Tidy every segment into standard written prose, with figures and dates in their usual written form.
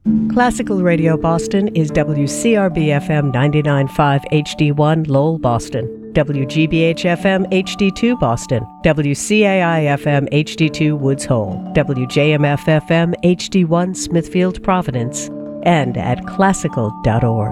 Classical Radio Boston is WCRB-FM 99.5 HD1 Lowell, Boston, WGBH-FM HD2 Boston, WCAI-FM HD2 Woods Hole, WJMF-FM HD1 Smithfield, Providence, and at classical.org.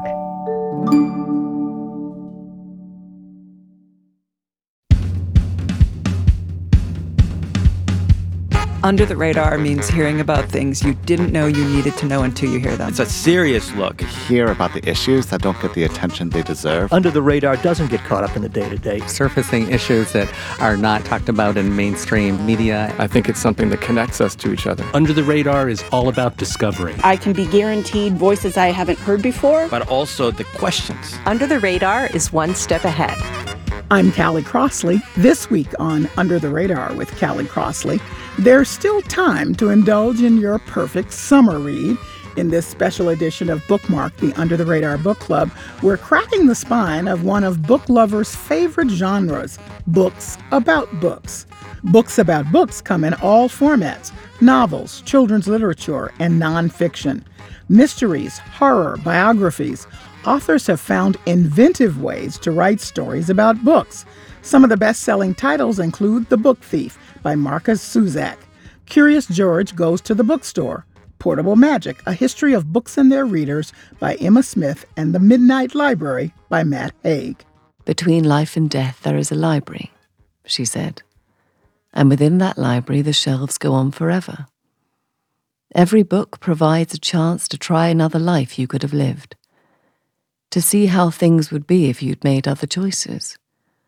Under the Radar means hearing about things you didn't know you needed to know until you hear them. It's a serious look. Hear about the issues that don't get the attention they deserve. Under the Radar doesn't get caught up in the day-to-day. Surfacing issues that are not talked about in mainstream media. I think it's something that connects us to each other. Under the Radar is all about discovery. I can be guaranteed voices I haven't heard before. But also the questions. Under the Radar is one step ahead. I'm Callie Crossley. This week on Under the Radar with Callie Crossley, there's still time to indulge in your perfect summer read. In this special edition of Bookmark, the Under the Radar Book Club, we're cracking the spine of one of book lovers' favorite genres, books about books. Books about books come in all formats: novels, children's literature, and nonfiction. Mysteries, horror, biographies. Authors have found inventive ways to write stories about books. Some of the best-selling titles include The Book Thief by Marcus Zusak, Curious George Goes to the Bookstore, Portable Magic, A History of Books and Their Readers by Emma Smith, and The Midnight Library by Matt Haig. Between life and death there is a library, she said, and within that library the shelves go on forever. Every book provides a chance to try another life you could have lived, to see how things would be if you'd made other choices.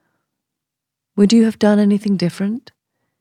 Would you have done anything different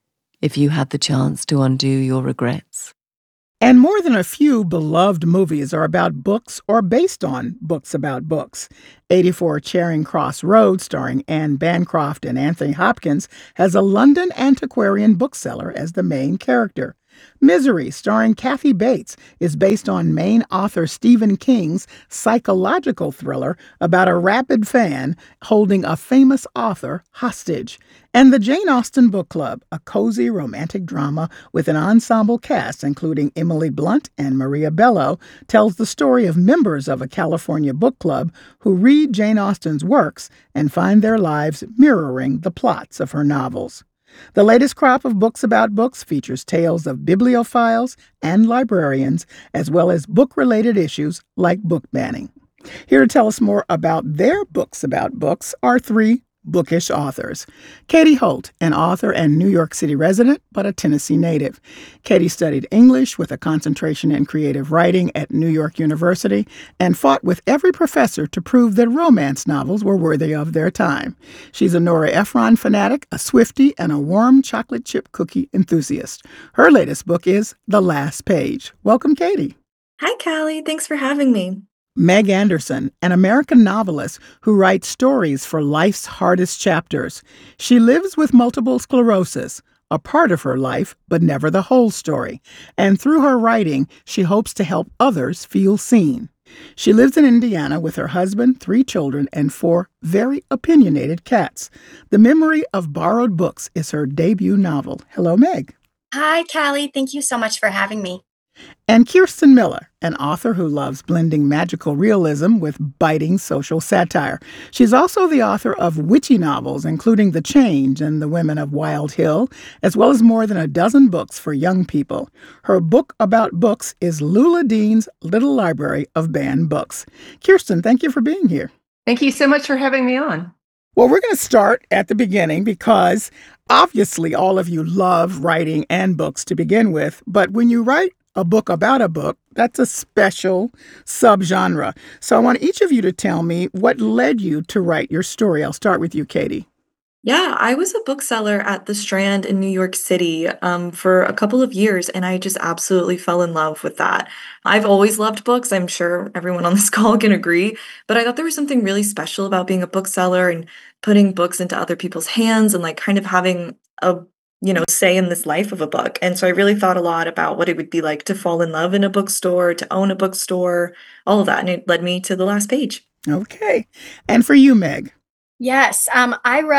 if you had the chance to undo your regrets? And more than a few beloved movies are about books or based on books about books. 84 Charing Cross Road, starring Anne Bancroft and Anthony Hopkins, has a London antiquarian bookseller as the main character. Misery, starring Kathy Bates, is based on Maine author Stephen King's psychological thriller about a rabid fan holding a famous author hostage. And the Jane Austen Book Club, a cozy romantic drama with an ensemble cast including Emily Blunt and Maria Bello, tells the story of members of a California book club who read Jane Austen's works and find their lives mirroring the plots of her novels. The latest crop of books about books features tales of bibliophiles and librarians, as well as book-related issues like book banning. Here to tell us more about their books about books are three bookish authors. Katie Holt, an author and New York City resident, but a Tennessee native. Katie studied English with a concentration in creative writing at New York University and fought with every professor to prove that romance novels were worthy of their time. She's a Nora Ephron fanatic, a Swiftie, and a warm chocolate chip cookie enthusiast. Her latest book is The Last Page. Welcome, Katie. Hi, Callie. Thanks for having me. Meg Anderson, an American novelist who writes stories for life's hardest chapters. She lives with multiple sclerosis, a part of her life, but never the whole story. And through her writing, she hopes to help others feel seen. She lives in Indiana with her husband, 3 children, and 4 very opinionated cats. The Memory of Borrowed Books is her debut novel. Hello, Meg. Hi, Callie. Thank you so much for having me. And Kirsten Miller, an author who loves blending magical realism with biting social satire. She's also the author of witchy novels, including The Change and The Women of Wild Hill, as well as more than a dozen books for young people. Her book about books is Lula Dean's Little Library of Banned Books. Kirsten, thank you for being here. Thank you so much for having me on. Well, we're going to start at the beginning because obviously all of you love writing and books to begin with, but when you write a book about a book, that's a special subgenre. So I want each of you to tell me what led you to write your story. I'll start with you, Katie. Yeah, I was a bookseller at the Strand in New York City for a couple of years, and I just absolutely fell in love with that. I've always loved books. I'm sure everyone on this call can agree, but I thought there was something really special about being a bookseller and putting books into other people's hands and like kind of having a say in this life of a book. And so I really thought a lot about what it would be like to fall in love in a bookstore, to own a bookstore, all of that. And it led me to The Last Page. Okay. And for you, Meg? Yes, I wrote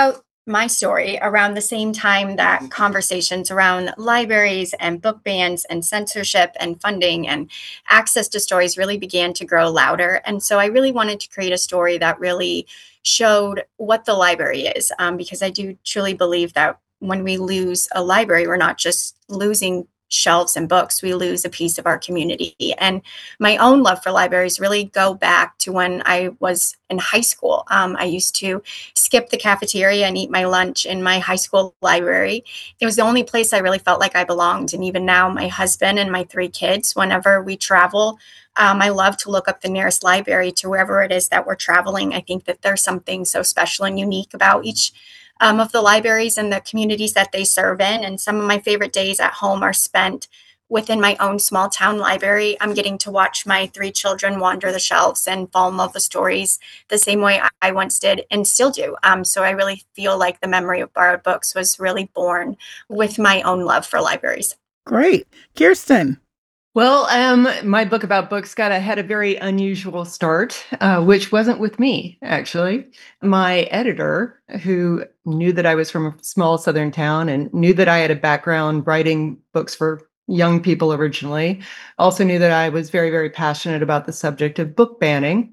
my story around the same time that conversations around libraries and book bans and censorship and funding and access to stories really began to grow louder. And so I really wanted to create a story that really showed what the library is, because I do truly believe that when we lose a library, we're not just losing shelves and books, we lose a piece of our community. And my own love for libraries really go back to when I was in high school. I used to skip the cafeteria and eat my lunch in my high school library. It was the only place I really felt like I belonged. And even now, my husband and my 3 kids, whenever we travel, I love to look up the nearest library to wherever it is that we're traveling. I think that there's something so special and unique about each of the libraries and the communities that they serve in. And some of my favorite days at home are spent within my own small town library. I'm getting to watch my 3 children wander the shelves and fall in love with stories the same way I once did and still do. So I really feel like the memory of borrowed books was really born with my own love for libraries. Great. Kirsten. Well, my book about books had a very unusual start, which wasn't with me, actually. My editor, who knew that I was from a small southern town and knew that I had a background writing books for young people originally, also knew that I was very, very passionate about the subject of book banning.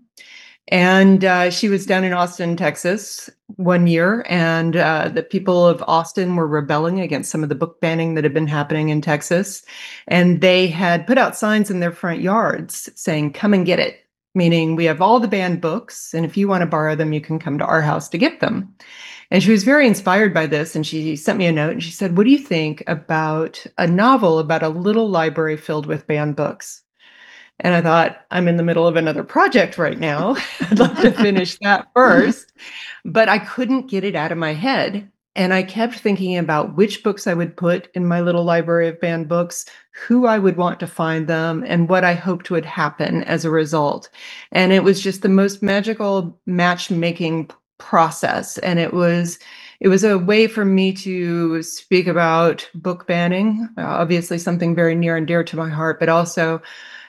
And she was down in Austin, Texas one year, and the people of Austin were rebelling against some of the book banning that had been happening in Texas. And they had put out signs in their front yards saying, "Come and get it," meaning we have all the banned books, and if you want to borrow them, you can come to our house to get them. And she was very inspired by this, and she sent me a note, and she said, "What do you think about a novel about a little library filled with banned books?" And I thought, I'm in the middle of another project right now. I'd love to finish that first. But I couldn't get it out of my head. And I kept thinking about which books I would put in my little library of banned books, who I would want to find them, and what I hoped would happen as a result. And it was just the most magical matchmaking process. And it was a way for me to speak about book banning, obviously something very near and dear to my heart, but also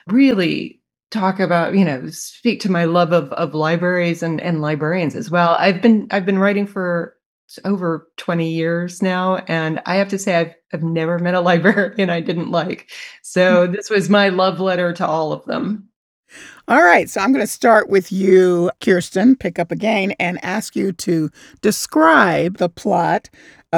really talk about, speak to my love of libraries and librarians as well. I've been writing for over 20 years now, and I have to say I've never met a librarian I didn't like. So this was my love letter to all of them. All right, so I'm going to start with you, Kirsten, pick up again, and ask you to describe the plot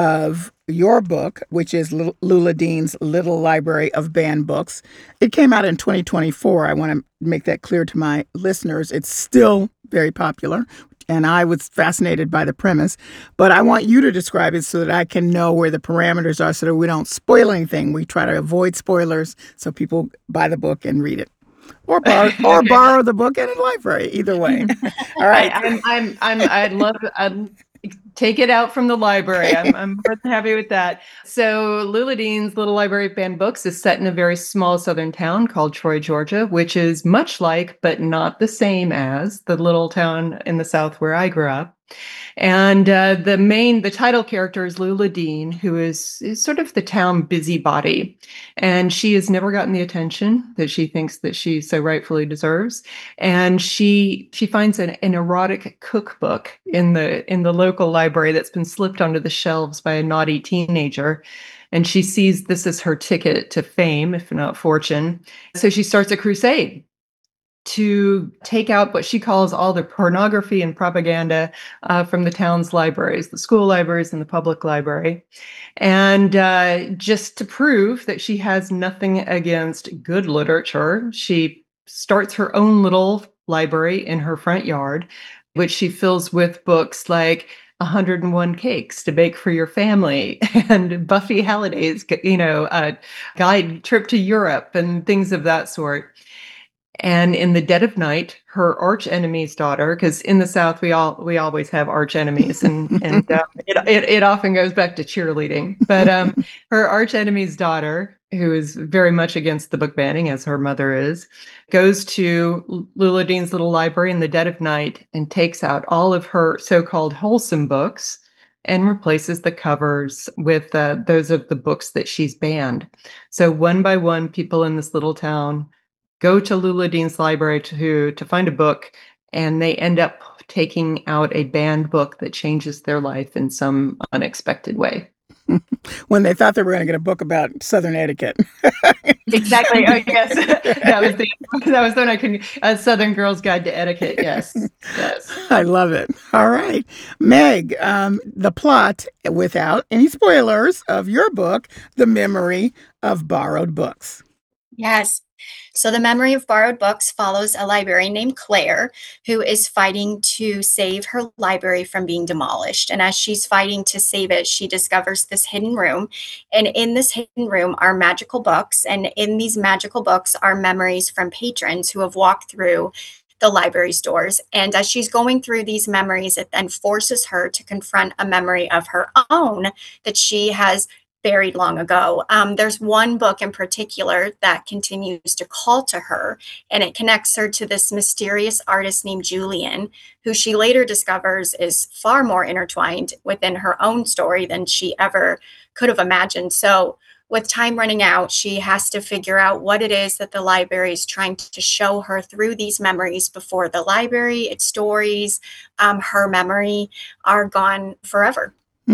of your book, which is Lula Dean's Little Library of Banned Books. It came out in 2024. I want to make that clear to my listeners. It's still very popular, and I was fascinated by the premise. But I want you to describe it so that I can know where the parameters are so that we don't spoil anything. We try to avoid spoilers so people buy the book and read it. Or borrow the book at a library. Either way. All right. I'd take it out from the library. I'm more than happy with that. So Lula Dean's Little Library of Banned Books is set in a very small southern town called Troy, Georgia, which is much like, but not the same as, the little town in the South where I grew up. And the title character is Lula Dean, who is sort of the town busybody. And she has never gotten the attention that she thinks that she so rightfully deserves. And she finds an erotic cookbook in the local library that's been slipped onto the shelves by a naughty teenager. And she sees this as her ticket to fame, if not fortune. So she starts a crusade to take out what she calls all the pornography and propaganda from the town's libraries, the school libraries and the public library. And just to prove that she has nothing against good literature, she starts her own little library in her front yard, which she fills with books like 101 Cakes to Bake for Your Family and Buffy Halliday's, guide trip to Europe and things of that sort. And in the dead of night, her arch enemy's daughter, because in the South we always have arch enemies, and it often goes back to cheerleading. But her arch enemy's daughter, who is very much against the book banning, as her mother is, goes to Lula Dean's little library in the dead of night and takes out all of her so-called wholesome books and replaces the covers with those of the books that she's banned. So one by one, people in this little town go to Lula Dean's library to find a book and they end up taking out a banned book that changes their life in some unexpected way. When they thought they were going to get a book about Southern etiquette. Exactly. Oh, yes. that was the one I couldn't. Southern Girl's Guide to Etiquette. Yes. Yes. I love it. All right. Meg, the plot, without any spoilers, of your book, The Memory of Borrowed Books. Yes. So The Memory of Borrowed Books follows a librarian named Claire who is fighting to save her library from being demolished. And as she's fighting to save it, she discovers this hidden room. And in this hidden room are magical books. And in these magical books are memories from patrons who have walked through the library's doors. And as she's going through these memories, it then forces her to confront a memory of her own that she has buried long ago. There's one book in particular that continues to call to her, and it connects her to this mysterious artist named Julian, who she later discovers is far more intertwined within her own story than she ever could have imagined. So with time running out, she has to figure out what it is that the library is trying to show her through these memories before the library, its stories, her memory are gone forever.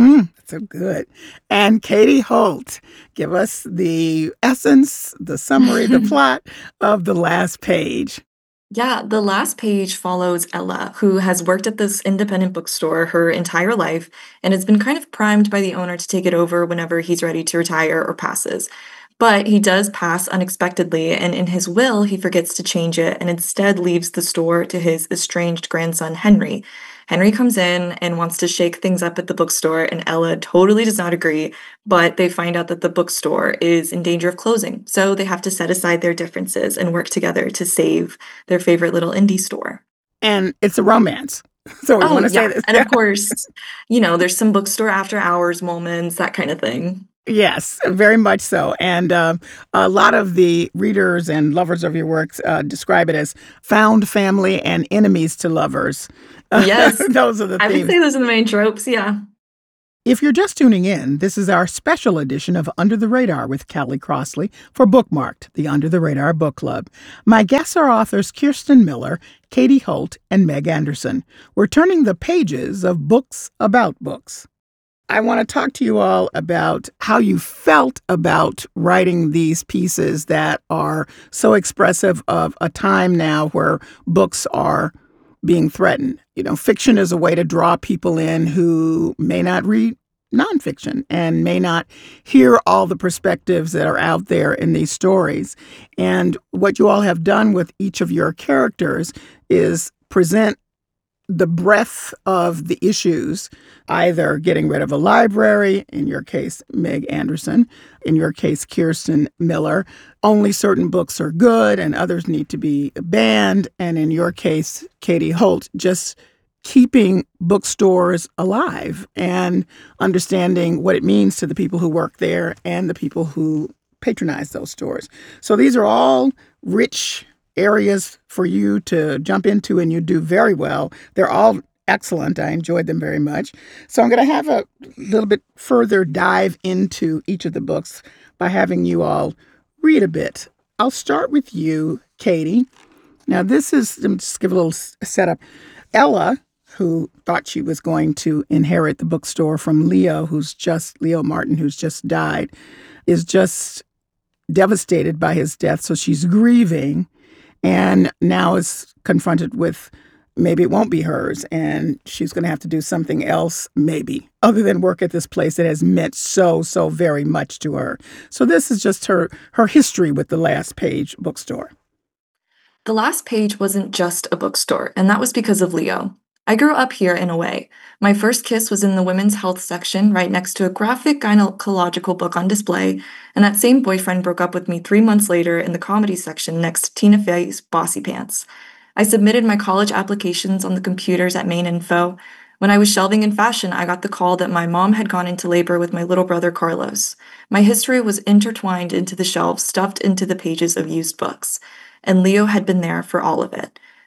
So good. And Katie Holt, give us the essence, the summary, the plot of The Last Page. Yeah, The Last Page follows Ella, who has worked at this independent bookstore her entire life and has been kind of primed by the owner to take it over whenever he's ready to retire or passes. But he does pass unexpectedly, and in his will, he forgets to change it and instead leaves the store to his estranged grandson, Henry. Henry comes in and wants to shake things up at the bookstore, and Ella totally does not agree, but they find out that the bookstore is in danger of closing, so they have to set aside their differences and work together to save their favorite little indie store. And it's a romance. So we want to say this. And of course, there's some bookstore after hours moments, that kind of thing. Yes, very much so. And a lot of the readers and lovers of your works describe it as found family and enemies to lovers. Yes. Those are the themes. I would say those are the main tropes, yeah. If you're just tuning in, this is our special edition of Under the Radar with Callie Crossley for Bookmarked, the Under the Radar Book Club. My guests are authors Kirsten Miller, Katie Holt, and Meg Anderson. We're turning the pages of books about books. I want to talk to you all about how you felt about writing these pieces that are so expressive of a time now where books are being threatened. Fiction is a way to draw people in who may not read nonfiction and may not hear all the perspectives that are out there in these stories. And what you all have done with each of your characters is present the breadth of the issues, either getting rid of a library, in your case, Meg Anderson, in your case, Kirsten Miller, only certain books are good and others need to be banned, and in your case, Katie Holt, just keeping bookstores alive and understanding what it means to the people who work there and the people who patronize those stores. So these are all rich areas for you to jump into, and you do very well. They're all excellent. I enjoyed them very much. So I'm going to have a little bit further dive into each of the books by having you all read a bit. I'll start with you, Katie. Now, let me just give a little setup. Ella, who thought she was going to inherit the bookstore from Leo Martin, who's just died, is just devastated by his death. So she's grieving. And now is confronted with maybe it won't be hers, and she's going to have to do something else, maybe, other than work at this place that has meant so very much to her. So this is just her history with The Last Page bookstore. The Last Page wasn't just a bookstore, and that was because of Leo. I grew up here in a way. My first kiss was in the women's health section right next to a graphic gynecological book on display, and that same boyfriend broke up with me 3 months later in the comedy section next to Tina Fey's Bossy Pants. I submitted my college applications on the computers at Main Info. When I was shelving in fashion, I got the call that my mom had gone into labor with my little brother Carlos. My history was intertwined into the shelves, stuffed into the pages of used books, and Leo had been there for all of it.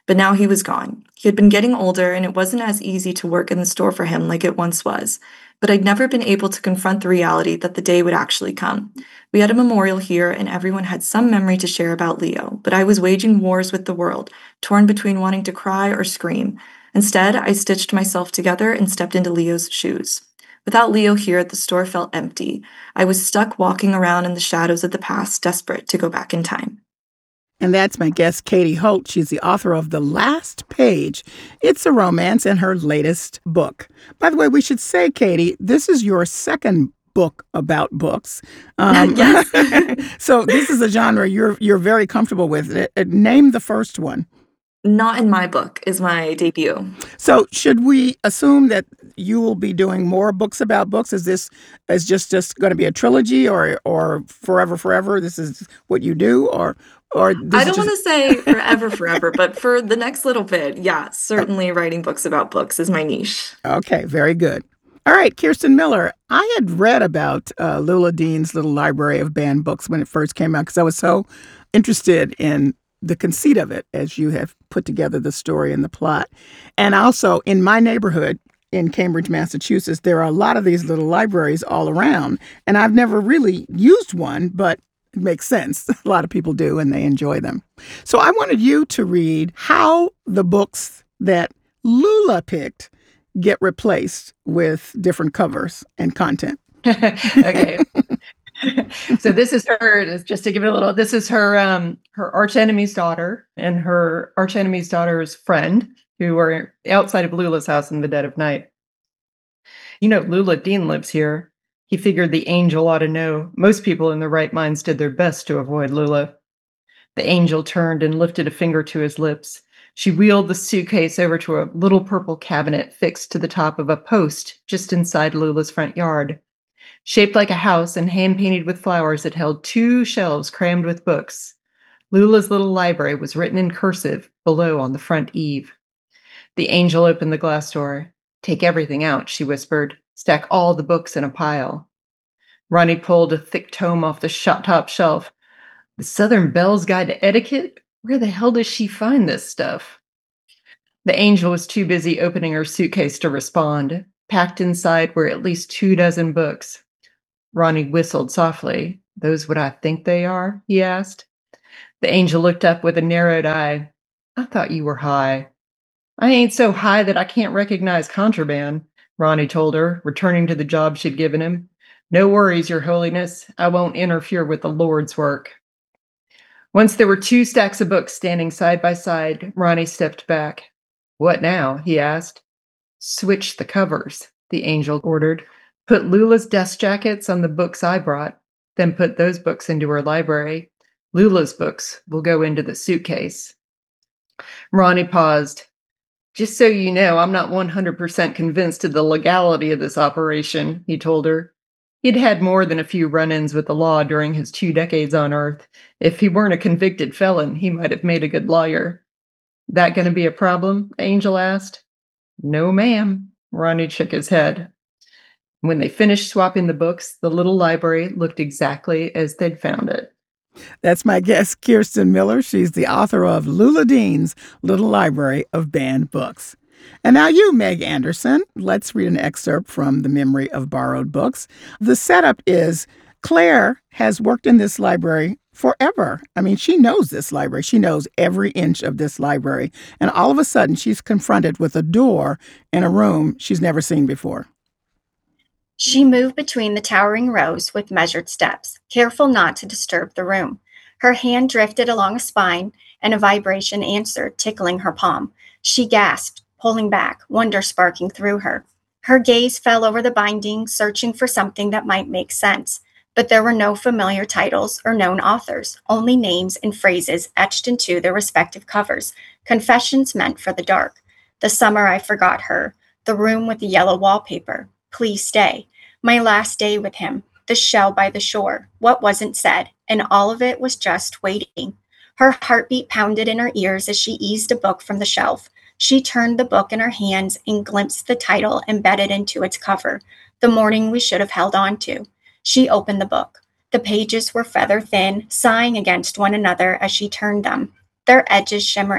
But now he was gone. He had been getting older, and it wasn't as easy to work in the store for him like it once was. But I'd never been able to confront the reality that the day would actually come. We had a memorial here, and everyone had some memory to share about Leo, but I was waging wars with the world, torn between wanting to cry or scream. Instead, I stitched myself together and stepped into Leo's shoes. Without Leo here, the store felt empty. I was stuck walking around in the shadows of the past, desperate to go back in time. And that's my guest, Katie Holt. She's the author of The Last Page. It's a romance in her latest book. By the way, we should say, Katie, this is your second book about books. Yes. So this is a genre you're very comfortable with. Name the first one. Not in My Book is my debut. So should we assume that you will be doing more books about books? Is this just going to be a trilogy or forever? This is what you do, or I don't want to say forever, but for the next little bit, yeah, certainly writing books about books is my niche. Okay, very good. All right, Kirsten Miller, I had read about Lula Dean's Little Library of Banned Books when it first came out because I was so interested in the conceit of it as you have put together the story and the plot. And also in my neighborhood in Cambridge, Massachusetts, there are a lot of these little libraries all around. And I've never really used one, but it makes sense. A lot of people do, and they enjoy them. So I wanted you to read how the books that Lula picked get replaced with different covers and content. Okay. So this is her, just to give it a little, this is her archenemy's daughter and her archenemy's daughter's friend who are outside of Lula's house in the dead of night. You know, Lula Dean lives here. He figured the angel ought to know. Most people in their right minds did their best to avoid Lula. The angel turned and lifted a finger to his lips. She wheeled the suitcase over to a little purple cabinet fixed to the top of a post just inside Lula's front yard. Shaped like a house and hand-painted with flowers, it held 2 shelves crammed with books. Lula's little library was written in cursive below on the front eave. The angel opened the glass door. "Take everything out," she whispered. "Stack all the books in a pile." Ronnie pulled a thick tome off the top shelf. "The Southern Belle's Guide to Etiquette? Where the hell does she find this stuff?" The angel was too busy opening her suitcase to respond. Packed inside were at least 24 books. Ronnie whistled softly. "Those what I think they are?" he asked. The angel looked up with a narrowed eye. "I thought you were high." "I ain't so high that I can't recognize contraband," Ronnie told her, returning to the job she'd given him. "No worries, Your Holiness. I won't interfere with the Lord's work." Once there were 2 stacks of books standing side by side, Ronnie stepped back. "What now?" he asked. "Switch the covers," the angel ordered. "Put Lula's desk jackets on the books I brought, then put those books into her library. Lula's books will go into the suitcase." Ronnie paused. "Just so you know, I'm not 100% convinced of the legality of this operation," he told her. He'd had more than a few run-ins with the law during his 2 decades on Earth. If he weren't a convicted felon, he might have made a good lawyer. "That going to be a problem?" Angel asked. "No, ma'am." Ronnie shook his head. When they finished swapping the books, the little library looked exactly as they'd found it. That's my guest, Kirsten Miller. She's the author of Lula Dean's Little Library of Banned Books. And now you, Meg Anderson. Let's read an excerpt from The Memory of Borrowed Books. The setup is Claire has worked in this library forever. I mean, she knows this library. She knows every inch of this library. And all of a sudden, she's confronted with a door in a room she's never seen before. She moved between the towering rows with measured steps, careful not to disturb the room. Her hand drifted along a spine, and a vibration answered, tickling her palm. She gasped, pulling back, wonder sparking through her. Her gaze fell over the binding, searching for something that might make sense. But there were no familiar titles or known authors, only names and phrases etched into their respective covers, confessions meant for the dark. The summer I forgot her, the room with the yellow wallpaper. Please stay. My last day with him. The shell by the shore. What wasn't said. And all of it was just waiting. Her heartbeat pounded in her ears as she eased a book from the shelf. She turned the book in her hands and glimpsed the title embedded into its cover. The Morning We Should Have Held On To. She opened the book. The pages were feather thin, sighing against one another as she turned them, their edges shimmering.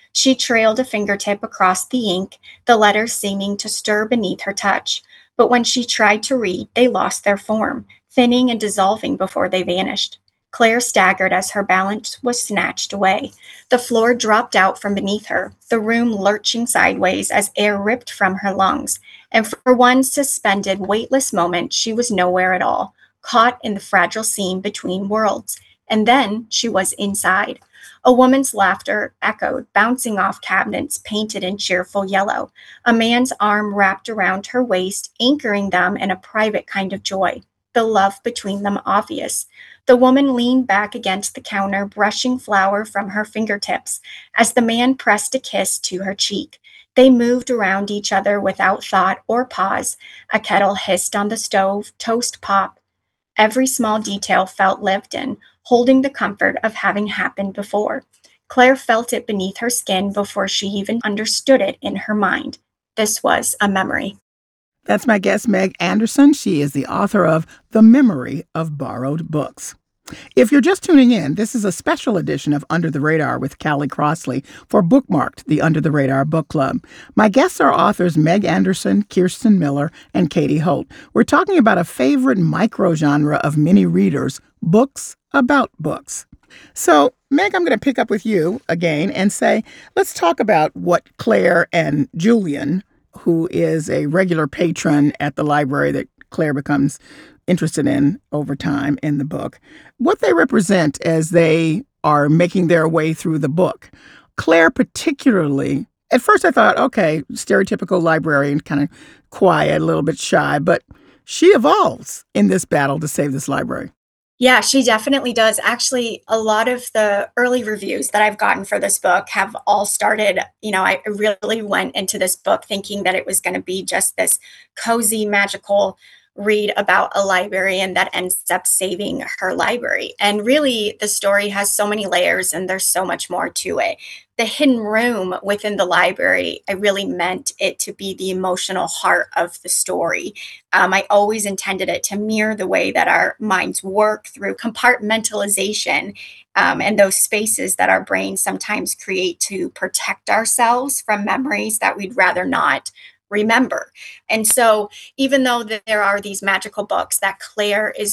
She trailed a fingertip across the ink, the letters seeming to stir beneath her touch. But when she tried to read, they lost their form, thinning and dissolving before they vanished. Claire staggered as her balance was snatched away. The floor dropped out from beneath her, the room lurching sideways as air ripped from her lungs. And for one suspended, weightless moment, she was nowhere at all, caught in the fragile seam between worlds. And then she was inside. A woman's laughter echoed, bouncing off cabinets painted in cheerful yellow. A man's arm wrapped around her waist, anchoring them in a private kind of joy, the love between them obvious. The woman leaned back against the counter, brushing flour from her fingertips, as the man pressed a kiss to her cheek. They moved around each other without thought or pause. A kettle hissed on the stove, toast popped. Every small detail felt lived in, holding the comfort of having happened before. Claire felt it beneath her skin before she even understood it in her mind. This was a memory. That's my guest, Meg Anderson. She is the author of The Memory of Borrowed Books. If you're just tuning in, this is a special edition of Under the Radar with Callie Crossley for Bookmarked, the Under the Radar Book Club. My guests are authors Meg Anderson, Kirsten Miller, and Katie Holt. We're talking about a favorite microgenre of many readers, books about books. So, Meg, I'm going to pick up with you again and say, let's talk about what Claire and Julian, who is a regular patron at the library that Claire becomes interested in over time in the book, what they represent as they are making their way through the book. Claire particularly, at first I thought, okay, stereotypical librarian, kind of quiet, a little bit shy, but she evolves in this battle to save this library. Yeah, she definitely does. Actually, a lot of the early reviews that I've gotten for this book have all started, I really went into this book thinking that it was going to be just this cozy, magical read about a librarian that ends up saving her library. And really, the story has so many layers and there's so much more to it. The hidden room within the library, I really meant it to be the emotional heart of the story. I always intended it to mirror the way that our minds work through compartmentalization and those spaces that our brains sometimes create to protect ourselves from memories that we'd rather not remember. And so even though there are these magical books that Claire is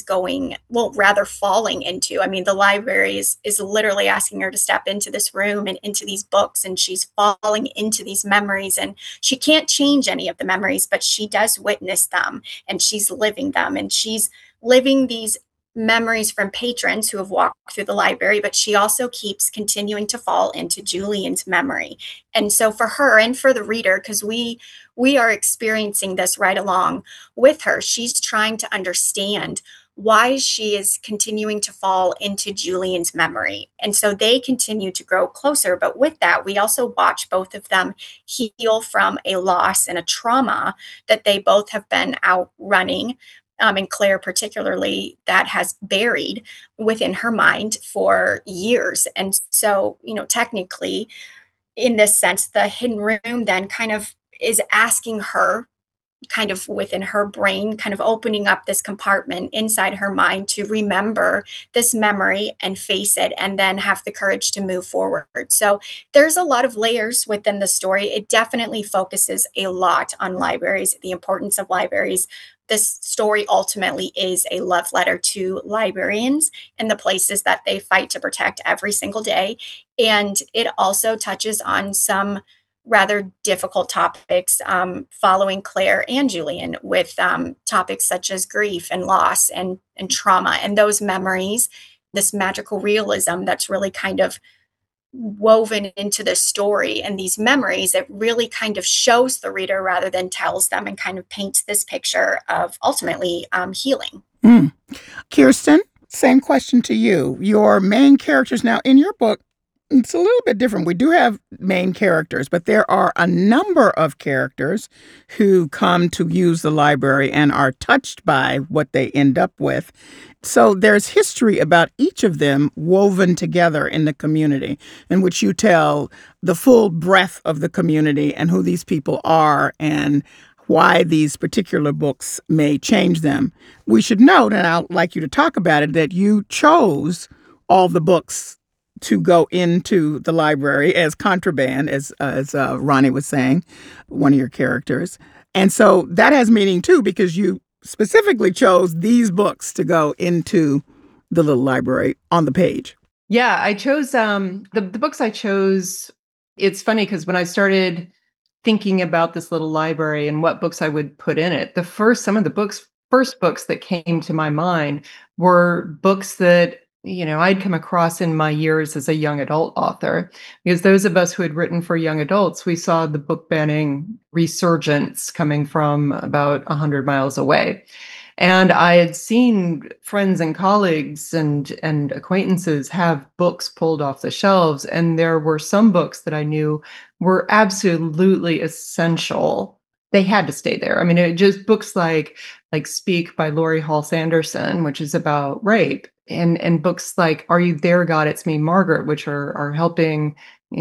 falling into, the library is literally asking her to step into this room and into these books, and she's falling into these memories, and she can't change any of the memories, but she does witness them, and she's living them, and she's living these memories from patrons who have walked through the library, but she also keeps continuing to fall into Julian's memory. And so for her and for the reader, because we are experiencing this right along with her, she's trying to understand why she is continuing to fall into Julian's memory. And so they continue to grow closer. But with that, we also watch both of them heal from a loss and a trauma that they both have been out running. And Claire particularly, that has buried within her mind for years. And so, technically, in this sense, the hidden room then kind of is asking her, kind of within her brain, kind of opening up this compartment inside her mind to remember this memory and face it, and then have the courage to move forward. So there's a lot of layers within the story. It definitely focuses a lot on libraries, the importance of libraries. This story ultimately is a love letter to librarians and the places that they fight to protect every single day. And it also touches on some rather difficult topics following Claire and Julian, with topics such as grief and loss and trauma and those memories, this magical realism that's really kind of woven into the story, and these memories, it really kind of shows the reader rather than tells them, and kind of paints this picture of ultimately healing. Kirsten, same question to you. Your main characters now in your book, it's a little bit different. We do have main characters, but there are a number of characters who come to use the library and are touched by what they end up with. So there's history about each of them woven together in the community, in which you tell the full breadth of the community and who these people are and why these particular books may change them. We should note, and I'd like you to talk about it, that you chose all the books to go into the library as contraband, as Ronnie was saying, one of your characters. And so that has meaning too, because you specifically chose these books to go into the little library on the page. Yeah, I chose the books I chose. It's funny because when I started thinking about this little library and what books I would put in it, some of the first books that came to my mind were books that, I'd come across in my years as a young adult author, because those of us who had written for young adults, we saw the book banning resurgence coming from about 100 miles away. And I had seen friends and colleagues and acquaintances have books pulled off the shelves. And there were some books that I knew were absolutely essential. They had to stay there. I mean, just books like Speak by Laurie Halse Anderson, which is about rape, and books like Are You There, God? It's Me, Margaret, which are helping,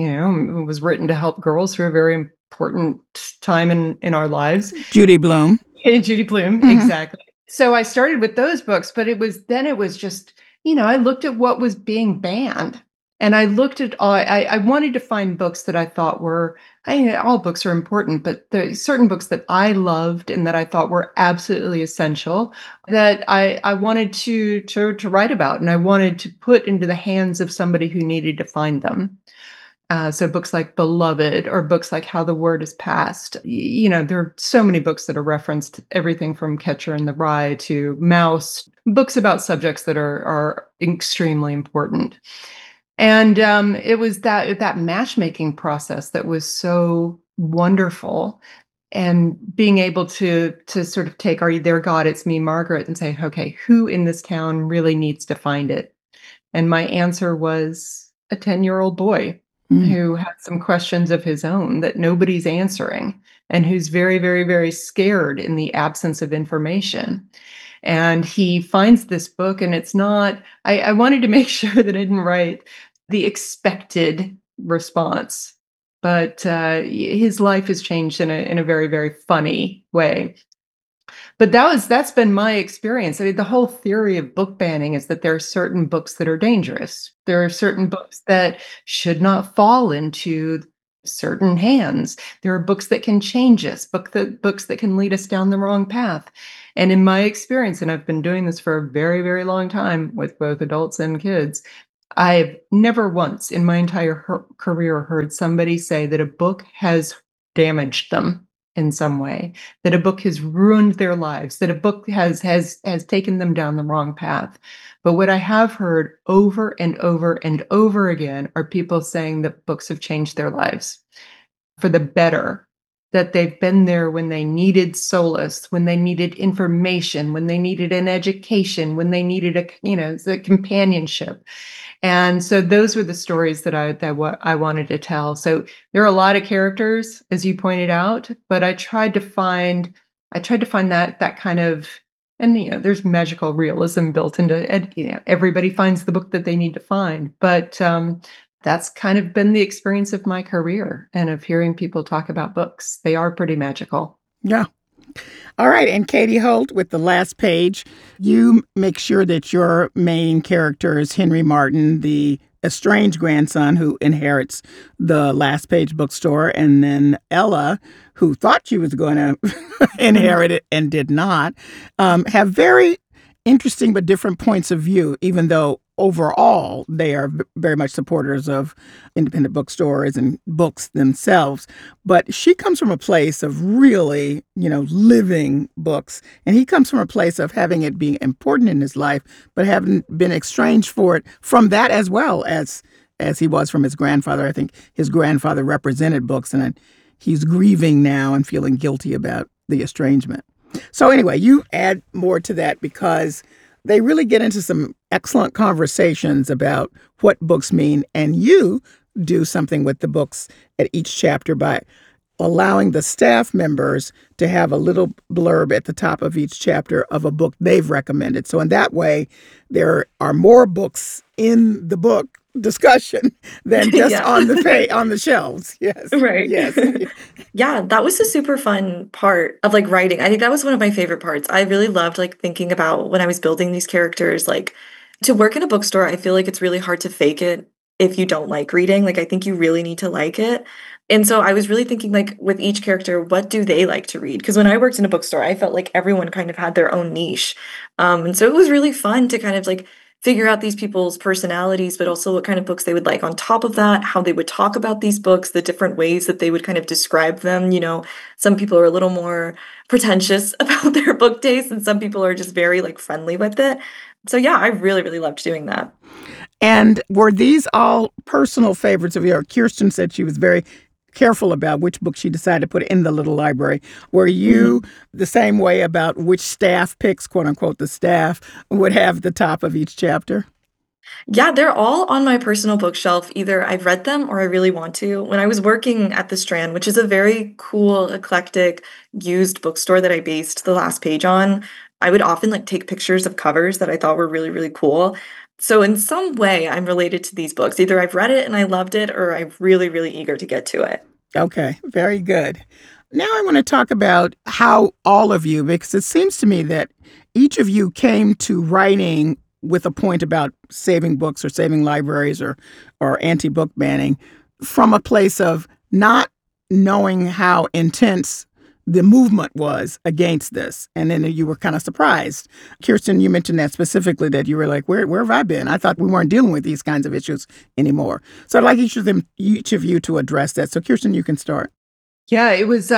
it was written to help girls through a very important time in our lives. Judy Blume. Judy Blume, exactly. So I started with those books, but it was just, I looked at what was being banned, and I looked at I wanted to find books that I thought were, all books are important, but there are certain books that I loved and that I thought were absolutely essential that I wanted to write about, and I wanted to put into the hands of somebody who needed to find them. So books like Beloved, or books like How the Word Is Passed. There are so many books that are referenced, everything from Catcher in the Rye to Mouse, books about subjects that are extremely important. And it was that matchmaking process that was so wonderful, and being able to sort of take Are You There, God? It's Me, Margaret, and say, okay, who in this town really needs to find it? And my answer was a 10-year-old boy who had some questions of his own that nobody's answering, and who's very, very, very scared in the absence of information. And he finds this book, and it's not, I wanted to make sure that I didn't write the expected response, but his life has changed in a very, very funny way. But that's been my experience. I mean, the whole theory of book banning is that there are certain books that are dangerous. There are certain books that should not fall into certain hands. There are books that can change us, books that can lead us down the wrong path. And in my experience, and I've been doing this for a very, very long time with both adults and kids, I've never once in my entire career heard somebody say that a book has damaged them in some way, that a book has ruined their lives, that a book has taken them down the wrong path. But what I have heard over and over and over again are people saying that books have changed their lives for the better, that they've been there when they needed solace, when they needed information, when they needed an education, when they needed the companionship. And so those were the stories that I wanted to tell. So there are a lot of characters, as you pointed out, but I tried to find that kind of, and there's magical realism built into it. Everybody finds the book that they need to find, but that's kind of been the experience of my career and of hearing people talk about books. They are pretty magical. Yeah. All right. And Katie Holt, with the last page, you make sure that your main character is Henry Martin, the estranged grandson who inherits the Last Page bookstore, and then Ella, who thought she was going to inherit it and did not, have very interesting but different points of view, even though overall they are very much supporters of independent bookstores and books themselves. But she comes from a place of really, living books. And he comes from a place of having it being important in his life, but having been estranged for it from that, as well as he was from his grandfather. I think his grandfather represented books, and he's grieving now and feeling guilty about the estrangement. So anyway, you add more to that because they really get into some excellent conversations about what books mean. And you do something with the books at each chapter by allowing the staff members to have a little blurb at the top of each chapter of a book they've recommended. So in that way, there are more books in the book discussion than just on the shelves. Yes. Right. Yes. Yeah, that was a super fun part of writing. I think that was one of my favorite parts. I really loved thinking about when I was building these characters, to work in a bookstore. I feel like it's really hard to fake it if you don't like reading. Like, I think you really need to like it. And so I was really thinking, like, with each character, what do they like to read? Because when I worked in a bookstore, I felt like everyone kind of had their own niche. And so it was really fun to kind of like figure out these people's personalities, but also what kind of books they would like on top of that, how they would talk about these books, the different ways that they would kind of describe them. You know, some people are a little more pretentious about their book taste, and some people are just very like friendly with it. So yeah, I really, really loved doing that. And were these all personal favorites of yours? Kirsten said she was very careful about which book she decided to put in the little library. Were you the same way about which staff picks, quote unquote, the staff would have the top of each chapter? Yeah, they're all on my personal bookshelf. Either I've read them or I really want to. When I was working at the Strand, which is a very cool, eclectic, used bookstore that I based The Last Page on, I would often like take pictures of covers that I thought were really, really cool. So in some way, I'm related to these books. Either I've read it and I loved it, or I'm really, really eager to get to it. Okay, very good. Now I want to talk about how all of you, because it seems to me that each of you came to writing with a point about saving books or saving libraries or anti-book banning from a place of not knowing how intense the movement was against this. And then you were kind of surprised. Kirsten, you mentioned that specifically, that you were like, where have I been? I thought we weren't dealing with these kinds of issues anymore. So I'd like each of you to address that. So Kirsten, you can start. Yeah, it was,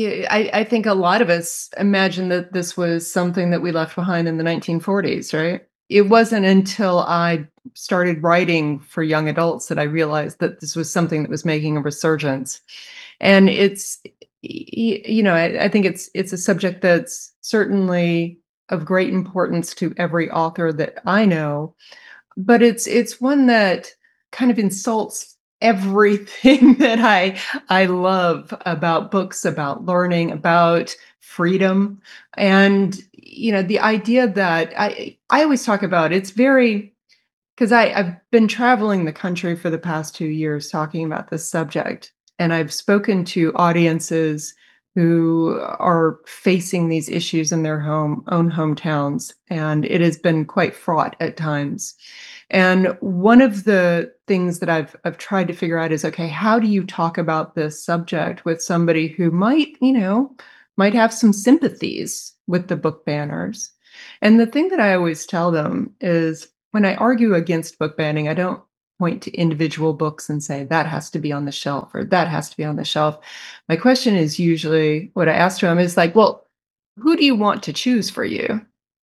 I think a lot of us imagined that this was something that we left behind in the 1940s, right? It wasn't until I started writing for young adults that I realized that this was something that was making a resurgence. And it's, you know, I think it's a subject that's certainly of great importance to every author that I know, but it's one that kind of insults everything that I love about books, about learning, about freedom. And, you know, the idea that I always talk about, it's very, because I've been traveling the country for the past 2 years talking about this subject. And I've spoken to audiences who are facing these issues in their own hometowns, and it has been quite fraught at times. And one of the things that I've tried to figure out is, okay, how do you talk about this subject with somebody who might have some sympathies with the book banners? And the thing that I always tell them is, when I argue against book banning, I don't point to individual books and say that has to be on the shelf or that has to be on the shelf. My question is usually, what I ask them is like, well, who do you want to choose for you?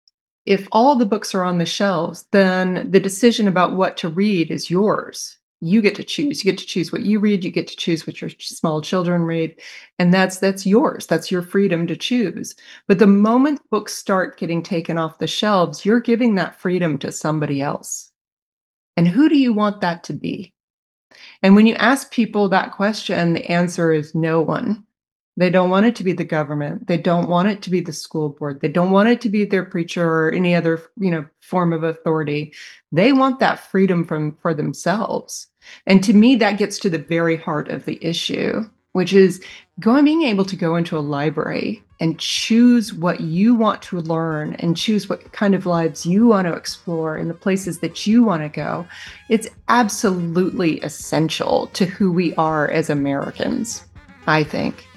If all the books are on the shelves, then the decision about what to read is yours. You get to choose. You get to choose what you read. You get to choose what your small children read. And that's yours. That's your freedom to choose. But the moment books start getting taken off the shelves, you're giving that freedom to somebody else. And who do you want that to be? And when you ask people that question, the answer is no one. They don't want it to be the government. They don't want it to be the school board. They don't want it to be their preacher or any other, form of authority. They want that freedom for themselves. And to me, that gets to the very heart of the issue, which is being able to go into a library and choose what you want to learn and choose what kind of lives you want to explore in the places that you want to go. It's absolutely essential to who we are as Americans, I think.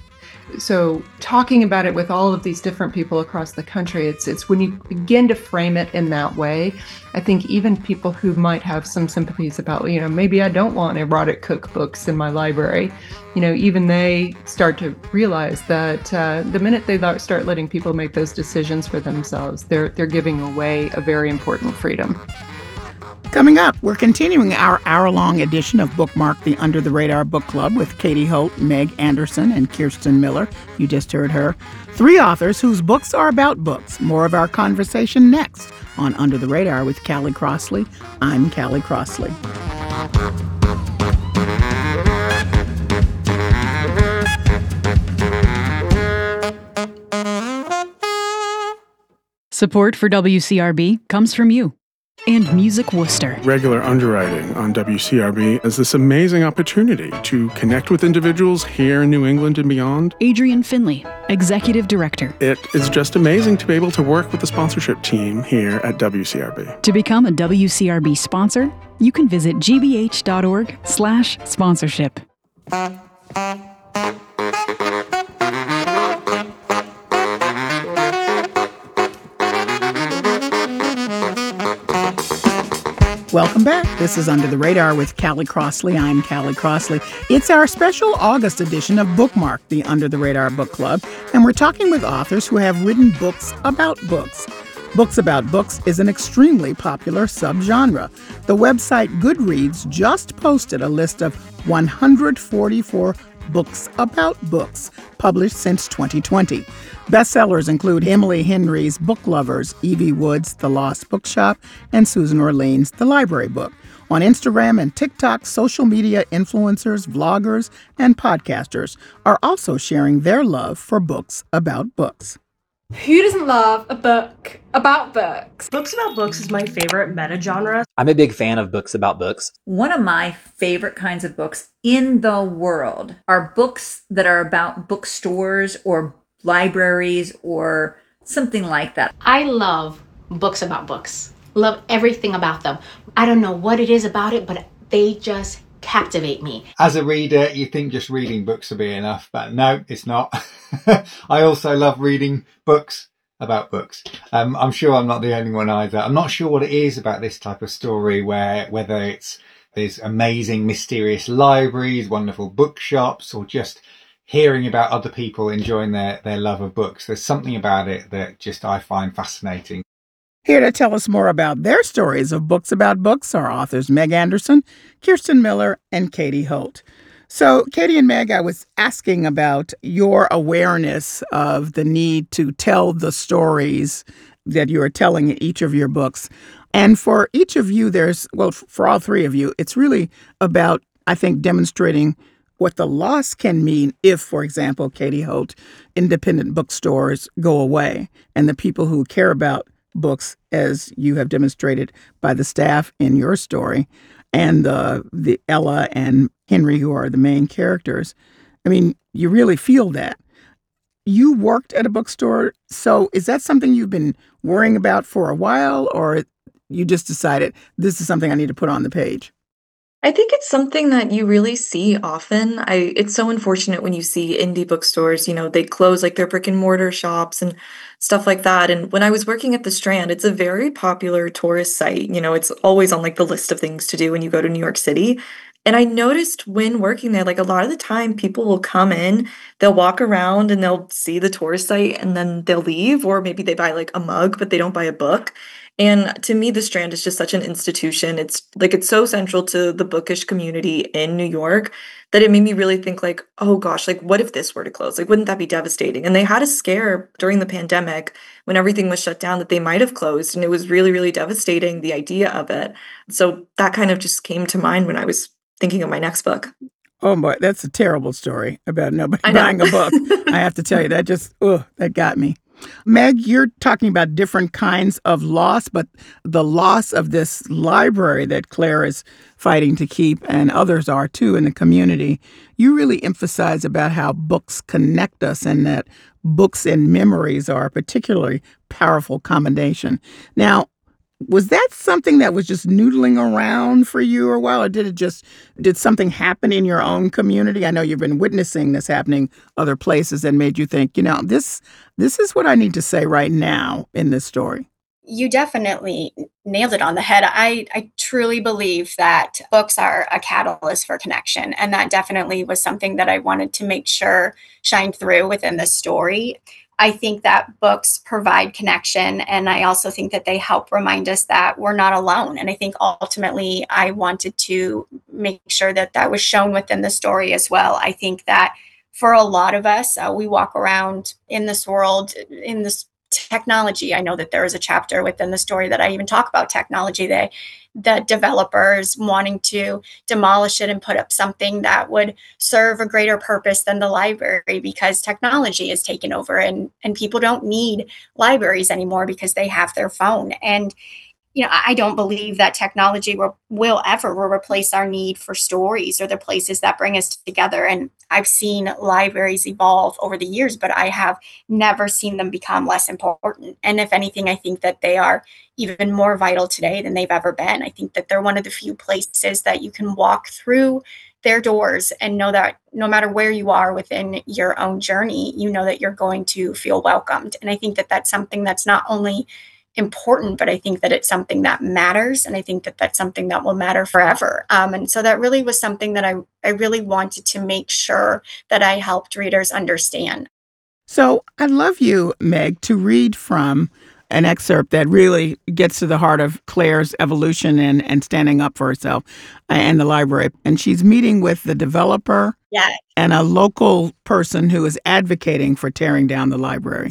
So talking about it with all of these different people across the country, it's when you begin to frame it in that way, I think even people who might have some sympathies about, maybe I don't want erotic cookbooks in my library, even they start to realize that the minute they start letting people make those decisions for themselves, they're giving away a very important freedom. Coming up, we're continuing our hour-long edition of Bookmark, the Under the Radar Book Club with Katie Holt, Meg Anderson, and Kirsten Miller. You just heard her. 3 authors whose books are about books. More of our conversation next on Under the Radar with Callie Crossley. I'm Callie Crossley. Support for WCRB comes from you. and Music Worcester. Regular underwriting on WCRB is this amazing opportunity to connect with individuals here in New England and beyond. Adrian Finley, Executive Director. It is just amazing to be able to work with the sponsorship team here at WCRB. To become a WCRB sponsor, you can visit gbh.org/sponsorship. Welcome back. This is Under the Radar with Callie Crossley. I'm Callie Crossley. It's our special August edition of Bookmark, the Under the Radar Book Club, and we're talking with authors who have written books about books. Books about books is an extremely popular subgenre. The website Goodreads just posted a list of 144 books about books published since 2020. Bestsellers include Emily Henry's Book Lovers, Evie Wood's The Lost Bookshop, and Susan Orlean's The Library Book. On Instagram and TikTok, social media influencers, vloggers, and podcasters are also sharing their love for books about books. Who doesn't love a book about books? Books about books is my favorite meta-genre. I'm a big fan of books about books. One of my favorite kinds of books in the world are books that are about bookstores or libraries or something like that. I love books about books. Love everything about them. I don't know what it is about it, but they just captivate me. As a reader, you think just reading books will be enough, but no, it's not. I also love reading books about books. I'm sure I'm not the only one either. I'm not sure what it is about this type of story whether it's these amazing, mysterious libraries, wonderful bookshops, or just hearing about other people enjoying their love of books. There's something about it that just I find fascinating. Here to tell us more about their stories of books about books are authors Meg Anderson, Kirsten Miller, and Katie Holt. So, Katie and Meg, I was asking about your awareness of the need to tell the stories that you are telling in each of your books. And for each of you, for all three of you, it's really about, I think, demonstrating what the loss can mean if, for example, Katie Holt, independent bookstores go away and the people who care about books, as you have demonstrated by the staff in your story, and the Ella and Henry, who are the main characters. I mean, you really feel that. You worked at a bookstore, so is that something you've been worrying about for a while, or you just decided this is something I need to put on the page? I think it's something that you really see often. It's so unfortunate when you see indie bookstores, they close like their brick and mortar shops and stuff like that. And when I was working at the Strand, it's a very popular tourist site. It's always on like the list of things to do when you go to New York City. And I noticed when working there, like a lot of the time people will come in, they'll walk around and they'll see the tourist site and then they'll leave, or maybe they buy like a mug, but they don't buy a book. And to me, the Strand is just such an institution. It's so central to the bookish community in New York that it made me really think like, oh gosh, like what if this were to close? Like, wouldn't that be devastating? And they had a scare during the pandemic when everything was shut down that they might have closed. And it was really, really devastating, the idea of it. So that kind of just came to mind when I was thinking of my next book. Oh boy, that's a terrible story about nobody buying a book. I have to tell you, that got me. Meg, you're talking about different kinds of loss, but the loss of this library that Claire is fighting to keep, and others are too in the community, you really emphasize about how books connect us and that books and memories are a particularly powerful combination. Now, was that something that was just noodling around for you a while, or did something happen in your own community? I know you've been witnessing this happening other places and made you think, this is what I need to say right now in this story. You definitely nailed it on the head. I truly believe that books are a catalyst for connection. And that definitely was something that I wanted to make sure shined through within the story. I think that books provide connection, and I also think that they help remind us that we're not alone. And I think ultimately I wanted to make sure that that was shown within the story as well. I think that for a lot of us, we walk around in this world, in this technology. I know that there is a chapter within the story that I even talk about technology, the developers wanting to demolish it and put up something that would serve a greater purpose than the library, because technology is taken over and people don't need libraries anymore because they have their phone. And I don't believe that technology will ever replace our need for stories or the places that bring us together. And I've seen libraries evolve over the years, but I have never seen them become less important. And if anything, I think that they are even more vital today than they've ever been. I think that they're one of the few places that you can walk through their doors and know that no matter where you are within your own journey, you know that you're going to feel welcomed. And I think that that's something that's not only important, but I think that it's something that matters. And I think that that's something that will matter forever. And so that really was something that I really wanted to make sure that I helped readers understand. So I'd love you, Meg, to read from an excerpt that really gets to the heart of Claire's evolution and standing up for herself and the library. And she's meeting with the developer and a local person who is advocating for tearing down the library.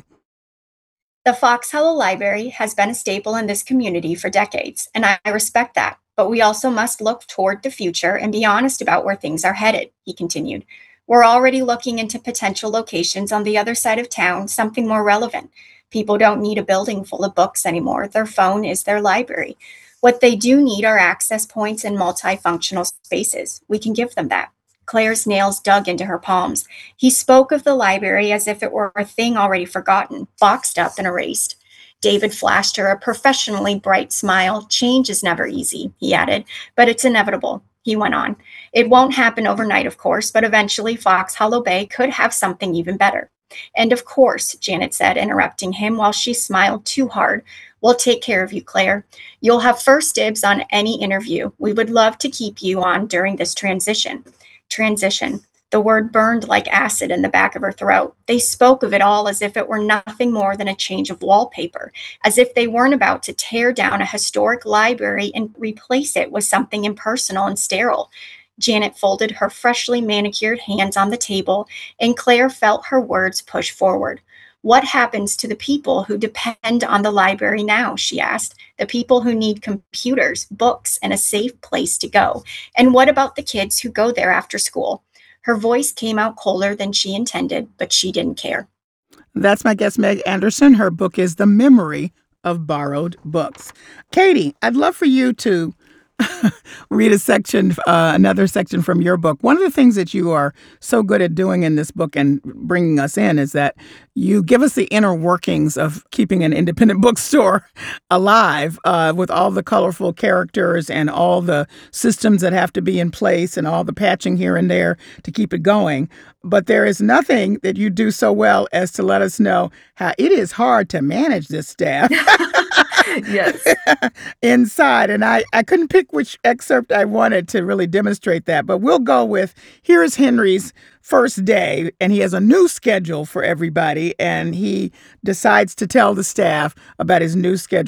The Fox Hollow Library has been a staple in this community for decades, and I respect that. But we also must look toward the future and be honest about where things are headed, he continued. We're already looking into potential locations on the other side of town, something more relevant. People don't need a building full of books anymore. Their phone is their library. What they do need are access points and multifunctional spaces. We can give them that. Claire's nails dug into her palms. He spoke of the library as if it were a thing already forgotten, boxed up and erased. David flashed her a professionally bright smile. Change is never easy, he added, but it's inevitable, he went on. It won't happen overnight, of course, but eventually Fox Hollow Bay could have something even better. And of course, Janet said, interrupting him while she smiled too hard. We'll take care of you, Claire. You'll have first dibs on any interview. We would love to keep you on during this transition. Transition. The word burned like acid in the back of her throat. They spoke of it all as if it were nothing more than a change of wallpaper, as if they weren't about to tear down a historic library and replace it with something impersonal and sterile. Janet folded her freshly manicured hands on the table, and Claire felt her words push forward. What happens to the people who depend on the library now, she asked. The people who need computers, books, and a safe place to go. And what about the kids who go there after school? Her voice came out colder than she intended, but she didn't care. That's my guest, Meg Anderson. Her book is The Memory of Borrowed Books. Katie, I'd love for you to read a section, another section from your book. One of the things that you are so good at doing in this book and bringing us in is that you give us the inner workings of keeping an independent bookstore alive with all the colorful characters and all the systems that have to be in place and all the patching here and there to keep it going. But there is nothing that you do so well as to let us know how it is hard to manage this staff. Yes. Inside. And I couldn't pick which excerpt I wanted to really demonstrate that, but we'll go with, here's Henry's first day, and he has a new schedule for everybody, and he decides to tell the staff about his new schedule.